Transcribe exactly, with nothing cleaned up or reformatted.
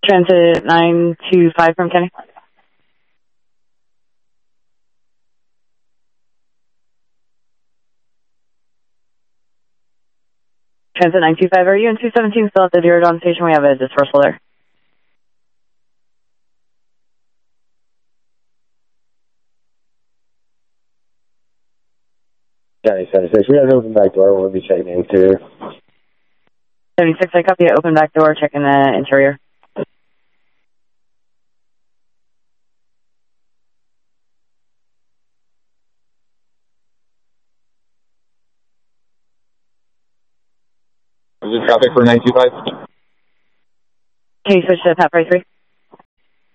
Transit nine two five from Kenny. Transit nine two five, are you in two seventeen still at the Diridon station? We have a dispersal there. County seventy-six, we have an open back door, we'll be checking the interior. seventy-six, I copy it, open back door, checking the interior. Is this traffic for nine two five? Can you switch to Pat Price three?